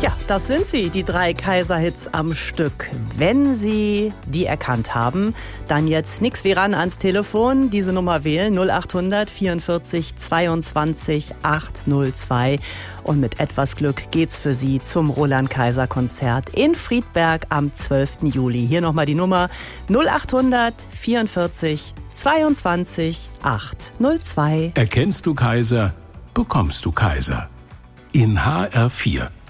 Ja, das sind sie, die 3 Kaiser-Hits am Stück. Wenn Sie die erkannt haben, dann jetzt nix wie ran ans Telefon, diese Nummer wählen, 0800 44 22 802. Und mit etwas Glück geht's für Sie zum Roland-Kaiser-Konzert in Friedberg am 12. Juli. Hier nochmal die Nummer 0800 44 22 802. Erkennst du Kaiser, bekommst du Kaiser. In HR4.